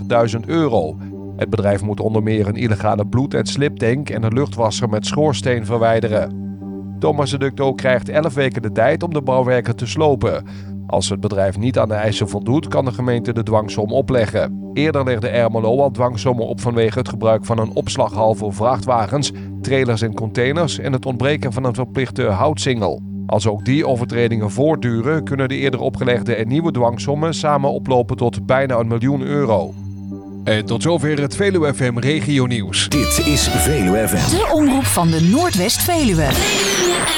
€150.000. Het bedrijf moet onder meer een illegale bloed- en sliptank en een luchtwasser met schoorsteen verwijderen. Thomas de Ducto krijgt 11 weken de tijd om de bouwwerken te slopen. Als het bedrijf niet aan de eisen voldoet, kan de gemeente de dwangsom opleggen. Eerder legde Ermelo al dwangsommen op vanwege het gebruik van een opslaghal voor vrachtwagens, trailers en containers en het ontbreken van een verplichte houtsingel. Als ook die overtredingen voortduren, kunnen de eerder opgelegde en nieuwe dwangsommen samen oplopen tot bijna €1.000.000. En tot zover het Veluwe FM Regio Nieuws. Dit is Veluwe FM. De omroep van de Noordwest-Veluwe.